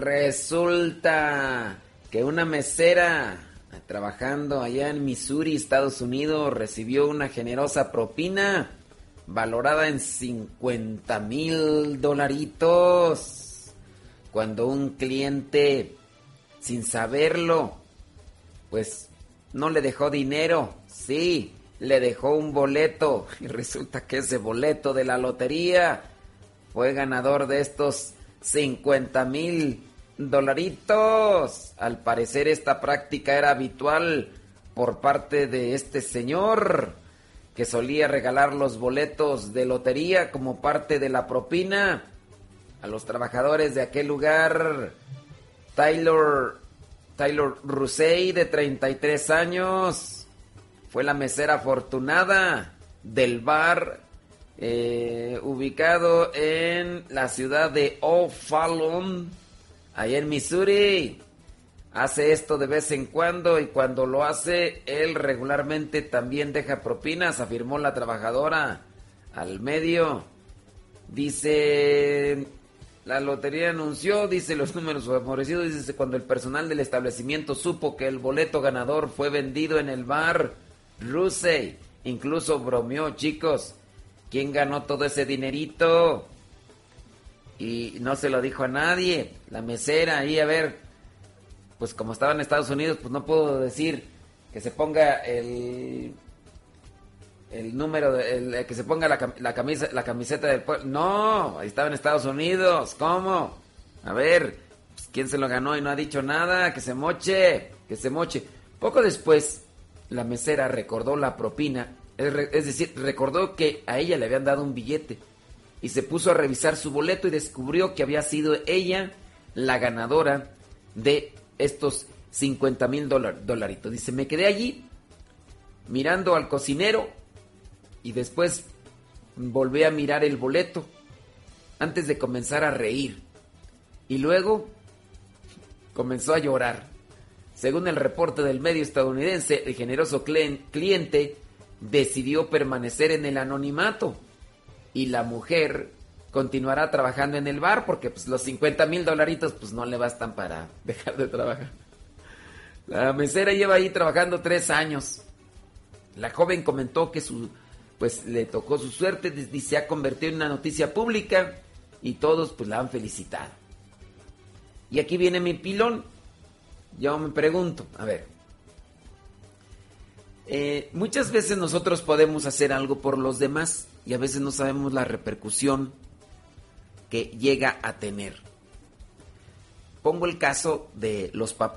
Resulta que una mesera trabajando allá en Missouri, Estados Unidos, recibió una generosa propina valorada en $50,000 cuando un cliente, sin saberlo, pues no le dejó dinero, sí, le dejó un boleto y resulta que ese boleto de la lotería fue ganador de estos $50,000. Al parecer esta práctica era habitual por parte de este señor que solía regalar los boletos de lotería como parte de la propina a los trabajadores de aquel lugar. Taylor Rusey, de 33 años, fue la mesera afortunada del bar ubicado en la ciudad de O'Fallon, allá en Missouri. Hace esto de vez en cuando y cuando lo hace, él regularmente también deja propinas, afirmó la trabajadora al medio. Dice, la lotería anunció, dice, los números favorecidos, dice, cuando el personal del establecimiento supo que el boleto ganador fue vendido en el bar, Rusey incluso bromeó, chicos, ¿quién ganó todo ese dinerito? Y no se lo dijo a nadie. La mesera ahí, a ver, pues como estaba en Estados Unidos, pues no puedo decir que se ponga el número, que se ponga la camiseta del pueblo. No, ahí estaba en Estados Unidos. ¿Cómo? A ver, pues, ¿quién se lo ganó y no ha dicho nada? Que se moche, que se moche. Poco después, la mesera recordó la propina, es decir, recordó que a ella le habían dado un billete y se puso a revisar su boleto y descubrió que había sido ella la ganadora de estos $50,000. Dice, me quedé allí mirando al cocinero y después volví a mirar el boleto antes de comenzar a reír y luego comenzó a llorar. Según el reporte del medio estadounidense, el generoso cliente decidió permanecer en el anonimato y la mujer continuará trabajando en el bar porque pues, los $50,000 pues no le bastan para dejar de trabajar. La mesera lleva ahí trabajando 3 años. La joven comentó que pues le tocó su suerte y se ha convertido en una noticia pública y todos pues la han felicitado. Y aquí viene mi pilón. Yo me pregunto, a ver, muchas veces nosotros podemos hacer algo por los demás y a veces no sabemos la repercusión que llega a tener. Pongo el caso de los papás.